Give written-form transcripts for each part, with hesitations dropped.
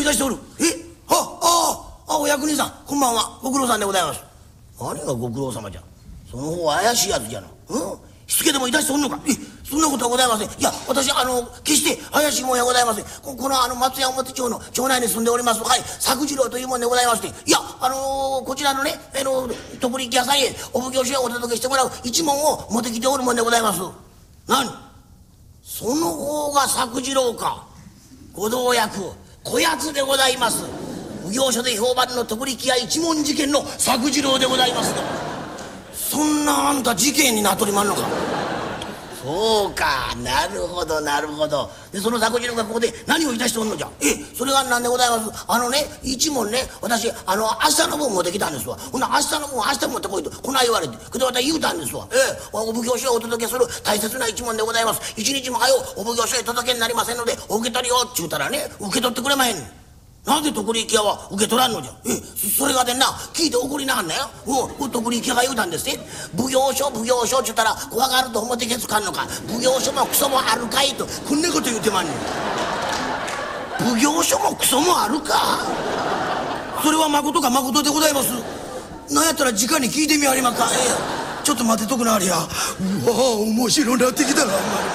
たしておる。お役人さん、こんばんは。ご苦労さんでございます。何がご苦労様じゃ。その方は怪しいやつじゃな。しつけでもいたしておんのか。そんなことはございません。いや、私決して怪しいもんやございません。この松屋表町の町内に住んでおります、はい、作次郎というもんでございまして、いや、こちらのね、徳力屋さんへお奉行所へお届けしてもらう一文を持ってきておるもんでございます。何、その方が作次郎か。ご同役こやつでございます。奉行所で評判の徳力屋一門事件の作次郎でございます。そんなあんた事件になっとりまんのか。そうか、なるほどなるほど。でその作次郎がここで何をいたしておんのじゃ。それがなんでございます。一門ね、私明日の分持ってきたんですわ。ほな明日の分明日持ってこいとこない言われて、で私言うたんですわ。お奉行所へお届けする大切な一門でございます。一日も早うお奉行所へ届けになりませんのでお受け取りをっちゅうたらね、受け取ってくれまへんねん。なんで徳力屋は受け取らんのじゃ。それがでんな、聞いて怒りなはんなよ。徳力屋が言うたんですって。奉行所奉行所っちゅったら怖がると表ケツかんのか。奉行所もクソもあるかいとこんなこと言うてまんねん。奉行所もクソもあるか。それはまことかまことでございます。なんやったら直に聞いてみはりまか。ちょっと待ってとくなありや。うわ面白なってきたな。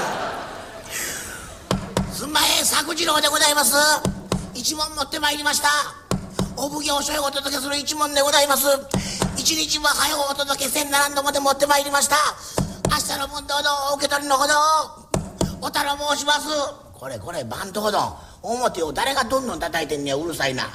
すんまへん、作次郎でございます。一問持ってまいりました。お奉行所へお届けする一問でございます。一日も早うお届けせんならんどまで持ってまいりました。明日の分どうぞお受け取りのほどお頼申します。これ番頭どん、表を誰がどんどん叩いてんねや。うるさいな。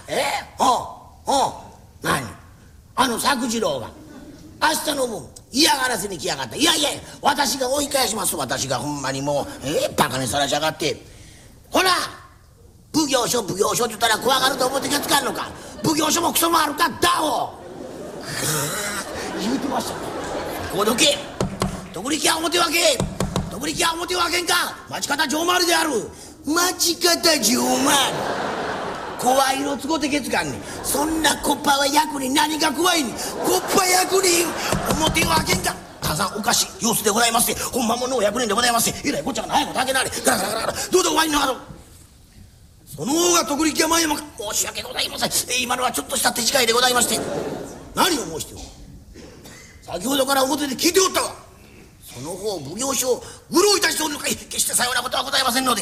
何作次郎が明日の分嫌がらせに来やがった。いや私が追い返します。私がほんまにもうバカにさらしやがって。ほら奉行所って言ったら怖がると思ってけつかんのか。奉行所もクソもあるかだお言うてましたね。こうどけ徳力屋表分け。徳力屋表分けんか。町方城回りである。町方城回り怖い色つこてけつかんねん。そんなコッパは役に何が怖いねん。コッパ役人表分けんか。たさんおかしい様子でございまして、ほんまものお役人でございまして、えらいこっちゃが早く炊けなれ。ガラガラガラガラどうぞお入りなはろ。その方が徳力屋前山か。申し訳ございません。今のはちょっとした手違いでございまして。何を申しておる。先ほどから表で聞いておったわ。その方奉行所を愚弄いたしておるのかい。決してさようなことはございませんので。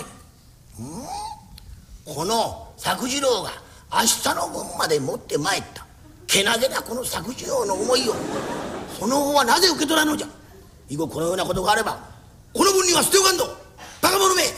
この作次郎が明日の分まで持ってまいったけなげなこの作次郎の思いをその方はなぜ受け取らんのじゃ。以後このようなことがあればこの分には捨ておかんぞバカ者め。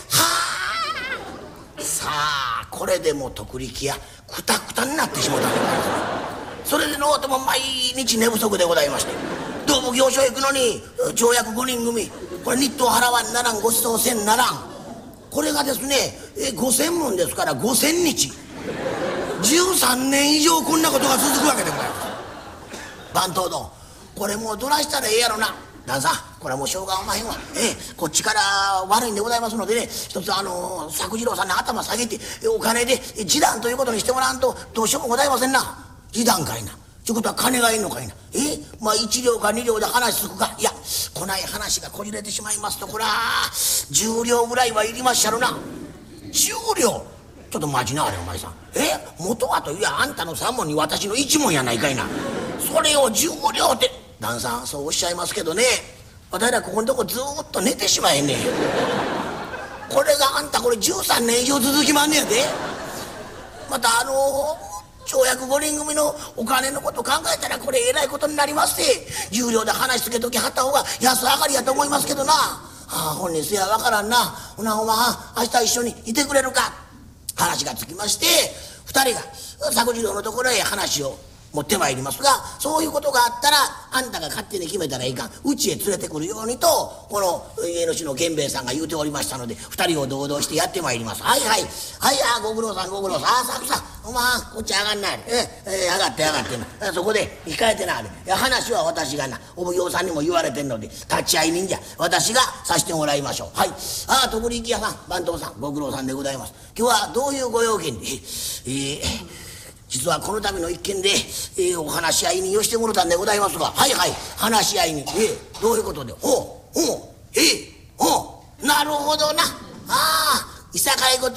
さあこれでも徳力屋くたくたになってしまったんでございますね。それでのうとも毎日寝不足でございまして、どうも行所へ行くのに町役5人組これ日当払わんならん、ご馳走せんならん。これがですね5000文ですから5000日13年以上こんなことが続くわけでございます。番頭どんこれもうどないしたらええやろな。旦さんこれはもうしょうがおまへんわ。こっちから悪いんでございますのでね、一つ作次郎さんに頭下げてお金で示談ということにしてもらわんとどうしようもございませんな。示談かいな。ということは金がいんのかいな。まあ1両か2両で話つくか。いやこない話がこじれてしまいますとこれは10両ぐらいはいりまっしゃろな。10両ちょっと待ちなはれお前さん。元はといやあんたの3文に私の1文やないかいな。それを10両って旦さんそうおっしゃいますけどね、私らここのとこずーっと寝てしまえんねん。これがあんたこれ13年以上続きまんねやで。また町役5人組のお金のこと考えたらこれえらいことになりまして、10両で話つけときはった方が安上がりやと思いますけどな。本人せやわからんな。ほなお前明日一緒にいてくれるか。話がつきまして2人が作次郎のところへ話を持ってまいりますが、そういうことがあったらあんたが勝手に決めたらいかん、うちへ連れてくるようにとこの家主の源兵衛さんが言うておりましたので、2人を同道してやってまいります。はいご苦労さんご苦労さん。作さんお前こっち上がんなはれ。上がってなそこで控えてなはれ。話は私がなお奉行さんにも言われてんので立ち会い人じゃ私がさしてもらいましょう。徳力屋さん番頭さんご苦労さんでございます。今日はどういうご用件で実はこの度の一件で、お話し合いに寄してもらったんでございますが、話し合いに、どういうことで、なるほどな。いさかいごと